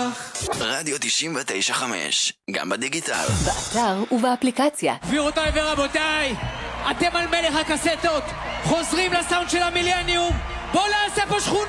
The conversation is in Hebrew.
רדיו 99.5, גם בדיגיטל. באתר ובאפליקציה. גבירותיי ורבותיי, אתם על מלך הקסטות, חוזרים לסאונד של המילניום. בואו נעשה פה שכונה.